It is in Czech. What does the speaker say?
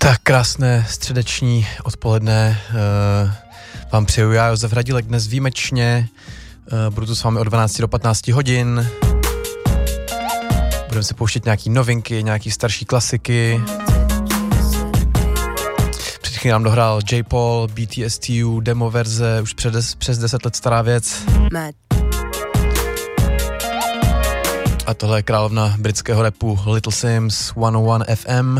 Tak krásné středeční odpoledne vám přeju já, Josef Hradílek, dnes výjimečně. Budu tu s vámi od 12 do 15 hodin. Budeme si pouštět nějaký novinky, nějaký starší klasiky. Před chvílí nám dohrál J. Paul, BTSTU, demo verze, už přes 10 let stará věc. A tohle je královna britského rapu Little Sims, 101 FM.